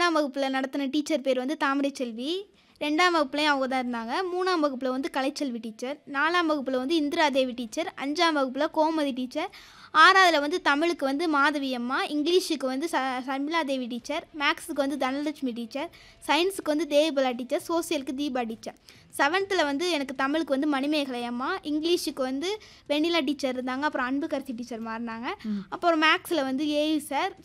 1ஆம் வகுப்பில் நடத்தின டீச்சர் பேர் வந்து தாமரை செல்வி. 2ஆம் வகுப்புலேயும் அவங்க தான் இருந்தாங்க. 3ஆம் வகுப்பில் வந்து கலைச்செல்வி டீச்சர். 4ஆம் வகுப்பில் வந்து இந்திரா தேவி டீச்சர். 5ஆம் வகுப்பில் கோமதி டீச்சர். 6ஆவதுல வந்து தமிழுக்கு வந்து மாதவி அம்மா. இங்கிலீஷுக்கு வந்து சர்மிளா தேவி டீச்சர். மேக்ஸுக்கு வந்து தனலட்சுமி டீச்சர். சயின்ஸுக்கு வந்து தேவிபலா டீச்சர். சோசியலுக்கு தீபா டீச்சர். 7த்தில் வந்து எனக்கு தமிழுக்கு வந்து மணிமேகலை அம்மா. இங்கிலீஷுக்கு வந்து வெண்ணிலா டீச்சர் இருந்தாங்க. அப்புறம் அன்புக்கரசி டீச்சர் மாறினாங்க. அப்புறம் மேக்ஸில் வந்து ஏயு சார்.